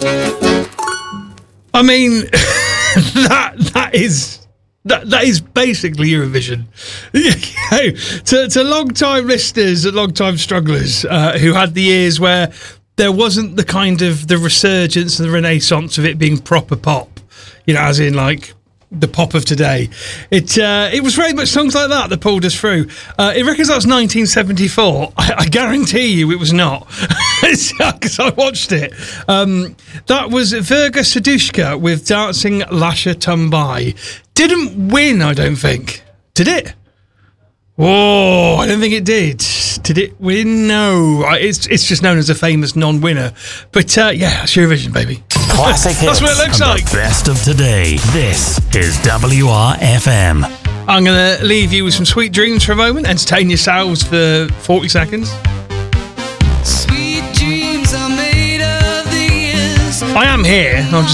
I mean, that is basically Eurovision. to long-time listeners and long-time strugglers who had the years where there wasn't the kind of the resurgence and the renaissance of it being proper pop, as in like the pop of today. It was very much songs like that pulled us through. It reckons that was 1974. I guarantee you it was not, because I watched it. That was Verga Serdushka with Dancing Lasha Tumbai. Didn't win, I don't think. Did it? Oh, I don't think it did. Did it win? No. It's just known as a famous non-winner. But yeah, it's Eurovision, baby. Classic hits. That's what it looks like. The best of today. This is WRFM. I'm going to leave you with some sweet dreams for a moment. Entertain yourselves for 40 seconds. Sweet dreams are made of these. I am here. I'm just